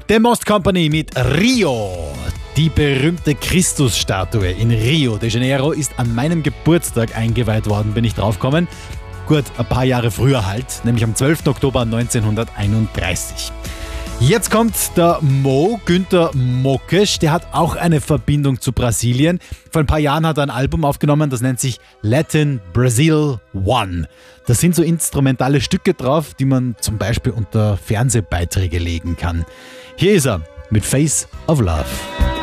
The Most Company mit Rio. Die berühmte Christusstatue in Rio de Janeiro ist an meinem Geburtstag eingeweiht worden, bin ich draufgekommen. Gut, ein paar Jahre früher halt, nämlich am 12. Oktober 1931. Jetzt kommt der Mo, Günther Mokesch, der hat auch eine Verbindung zu Brasilien. Vor ein paar Jahren hat er ein Album aufgenommen, das nennt sich Latin Brazil One. Da sind so instrumentale Stücke drauf, die man zum Beispiel unter Fernsehbeiträge legen kann. Hier ist er mit Face of Love.